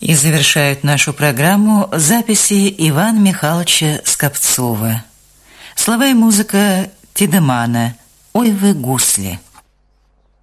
И завершают нашу программу записи Ивана Михайловича Скопцова. Слова и музыка Тидемана «Ой вы гусли».